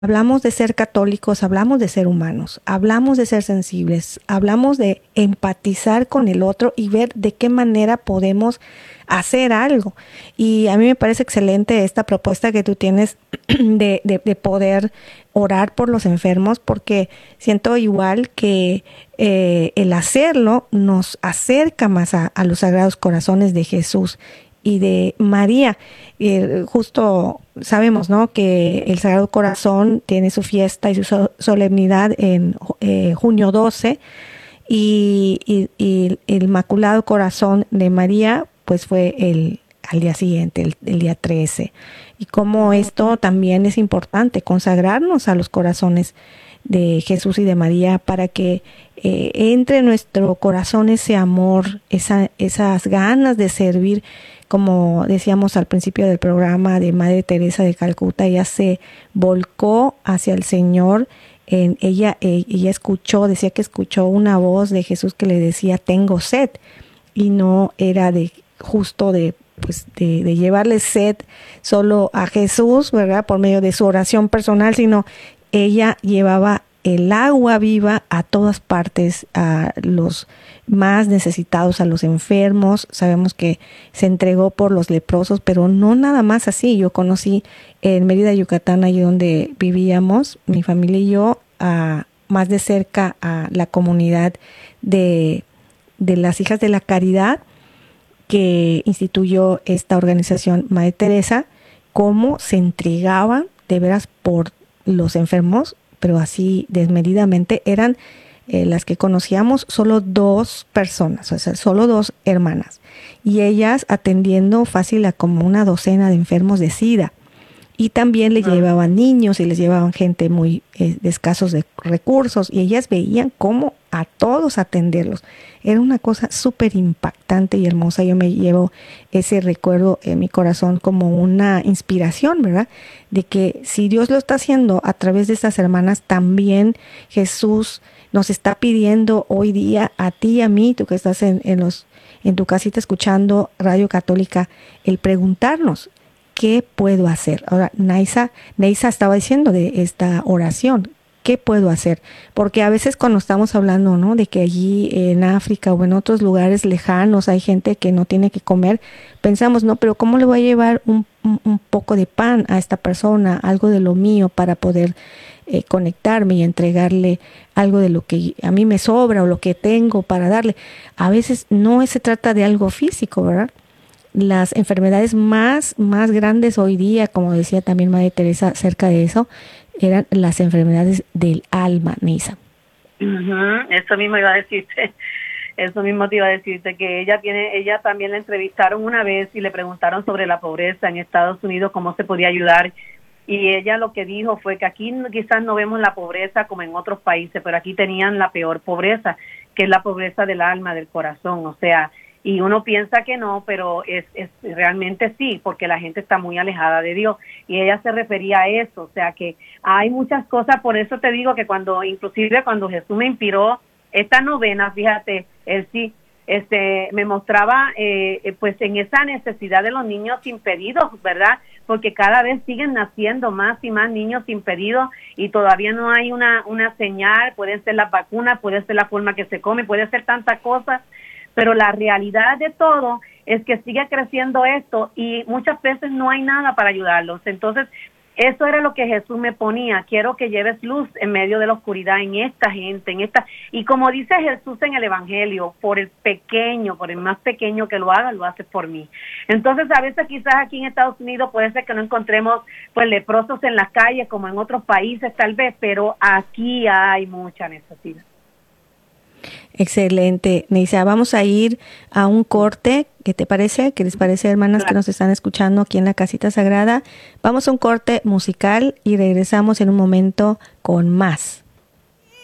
hablamos de ser católicos, hablamos de ser humanos, hablamos de ser sensibles, hablamos de empatizar con el otro y ver de qué manera podemos hacer algo. Y a mí me parece excelente esta propuesta que tú tienes de poder orar por los enfermos, porque siento igual que el hacerlo nos acerca más a los sagrados corazones de Jesús y de María. Justo sabemos, ¿no?, que el Sagrado Corazón tiene su fiesta y su solemnidad en junio 12 y el Inmaculado Corazón de María pues fue al día siguiente, el día 13. Y como esto también es importante, consagrarnos a los corazones de Jesús y de María para que entre en nuestro corazón ese amor, esas ganas de servir. Como decíamos al principio del programa de Madre Teresa de Calcuta, ella se volcó hacia el Señor. Ella escuchó, decía que escuchó una voz de Jesús que le decía, tengo sed. Y no era justo de llevarle sed solo a Jesús, ¿verdad?, por medio de su oración personal, sino ella llevaba el agua viva a todas partes, a los más necesitados, a los enfermos. Sabemos que se entregó por los leprosos, pero no nada más así. Yo conocí en Mérida, Yucatán, allí donde vivíamos, mi familia y yo, más de cerca a la comunidad de las Hijas de la Caridad que instituyó esta organización Madre Teresa, cómo se entregaban de veras por los enfermos, pero así desmedidamente. Eran las que conocíamos solo 2 personas, o sea, solo 2 hermanas, y ellas atendiendo fácil a como una docena de enfermos de SIDA. Y también les llevaban niños y les llevaban gente muy de escasos de recursos, y ellas veían cómo a todos atenderlos. Era una cosa súper impactante y hermosa. Yo me llevo ese recuerdo en mi corazón como una inspiración, ¿verdad? De que si Dios lo está haciendo a través de estas hermanas, también Jesús nos está pidiendo hoy día a ti y a mí, tú que estás en tu casita escuchando Radio Católica, el preguntarnos, ¿qué puedo hacer? Ahora, Neisa estaba diciendo de esta oración, ¿qué puedo hacer? Porque a veces cuando estamos hablando, ¿no?, de que allí en África o en otros lugares lejanos hay gente que no tiene que comer, pensamos, no, pero ¿cómo le voy a llevar un poco de pan a esta persona, algo de lo mío para poder conectarme y entregarle algo de lo que a mí me sobra o lo que tengo para darle? A veces no se trata de algo físico, ¿verdad? Las enfermedades más grandes hoy día, como decía también Madre Teresa acerca de eso, eran las enfermedades del alma, Neisa. Eso mismo iba a decirte, eso mismo te iba a decirte, que ella también la entrevistaron una vez y le preguntaron sobre la pobreza en Estados Unidos, cómo se podía ayudar, y ella lo que dijo fue que aquí quizás no vemos la pobreza como en otros países, pero aquí tenían la peor pobreza, que es la pobreza del alma, del corazón, o sea, y uno piensa que no, pero es realmente sí, porque la gente está muy alejada de Dios, y ella se refería a eso, o sea que hay muchas cosas. Por eso te digo que inclusive cuando Jesús me inspiró esta novena, fíjate, él sí me mostraba pues en esa necesidad de los niños impedidos, ¿verdad? Porque cada vez siguen naciendo más y más niños impedidos y todavía no hay una señal. Pueden ser las vacunas, puede ser la forma que se come, puede ser tantas cosas, pero la realidad de todo es que sigue creciendo esto y muchas veces no hay nada para ayudarlos. Entonces, eso era lo que Jesús me ponía: quiero que lleves luz en medio de la oscuridad en esta gente, y como dice Jesús en el Evangelio, por el más pequeño que lo haga, lo hace por mí. Entonces, a veces quizás aquí en Estados Unidos puede ser que no encontremos pues leprosos en las calles como en otros países tal vez, pero aquí hay mucha necesidad. Excelente, Neisa. Vamos a ir a un corte. ¿Qué te parece? ¿Qué les parece, hermanas, que nos están escuchando aquí en la Casita Sagrada? Vamos a un corte musical y regresamos en un momento con más.